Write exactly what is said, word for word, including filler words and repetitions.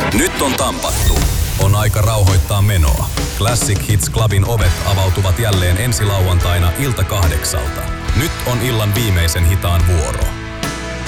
Nyt on tampattu. On aika rauhoittaa menoa. Classic Hits Clubin ovet avautuvat jälleen ensi lauantaina ilta kahdeksalta. Nyt on illan viimeisen hitaan vuoro.